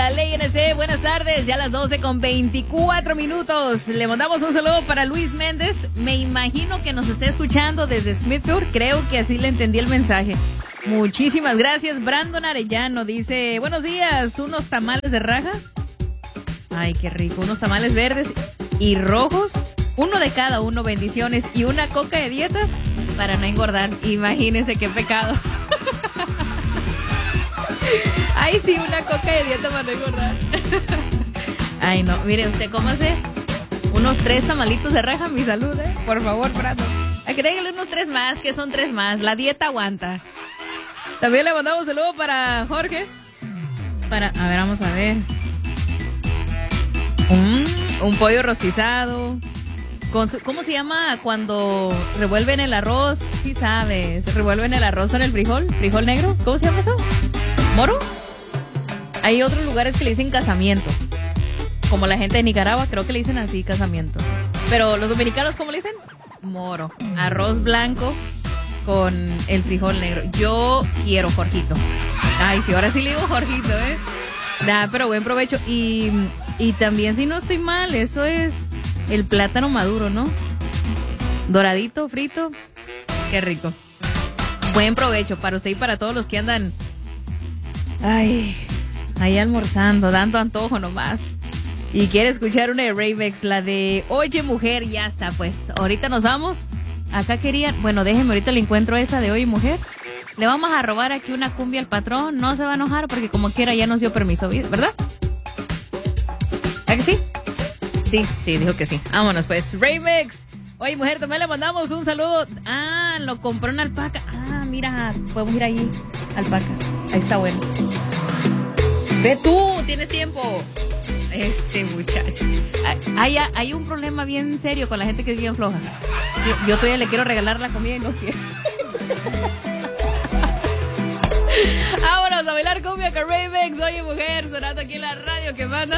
la Ley NC. Buenas tardes, ya las 12:24. Le mandamos un saludo para Luis Méndez. Me imagino que nos está escuchando desde Smithfield. Creo que así le entendí el mensaje. Muchísimas gracias. Brandon Arellano dice: buenos días, unos tamales de raja. Ay, qué rico. Unos tamales verdes y rojos. Uno de cada uno, bendiciones. Y una coca de dieta para no engordar. Imagínense qué pecado. Ay, sí, una coca de dieta para no engordar. Ay, no. Mire, usted cómase unos 3 tamalitos de raja, mi salud, ¿eh? Por favor, Prato. Agrégale unos 3 más, que son 3 más. La dieta aguanta. También le mandamos un saludo para Jorge. A ver, vamos a ver. Un pollo rostizado. ¿Cómo se llama cuando revuelven el arroz? Sí sabes. ¿Revuelven el arroz con el frijol? ¿Frijol negro? ¿Cómo se llama eso? ¿Moro? Hay otros lugares que le dicen casamiento. Como la gente de Nicaragua, creo que le dicen así, casamiento. Pero los dominicanos, ¿cómo le dicen? Moro. Arroz blanco con el frijol negro. Yo quiero Jorgito. Ay, sí, ahora sí le digo Jorgito, ¿eh? Pero buen provecho. Y también, si no estoy mal, eso es el plátano maduro, ¿no? Doradito, frito. Qué rico. Buen provecho para usted y para todos los que andan ahí almorzando, dando antojo nomás. Y quiere escuchar una de Ravex, la de Oye Mujer. Ya está, pues. Ahorita nos vamos. Acá querían, bueno, déjenme, ahorita le encuentro esa de Oye Mujer. Le vamos a robar aquí una cumbia al patrón. No se va a enojar porque como quiera ya nos dio permiso, ¿verdad? ¿A que sí? Sí, dijo que sí. Vámonos pues. Ravex. Oye Mujer, también le mandamos un saludo. Ah, lo compró en Alpaca. Ah, mira, podemos ir ahí. Alpaca. Ahí está bueno. Ve tú, tienes tiempo. Este muchacho. Hay un problema bien serio con la gente que es bien floja. Yo todavía le quiero regalar la comida y no quiero. Vámonos a bailar cumbia con Ravex. Oye Mujer, sonando aquí en la radio que manda.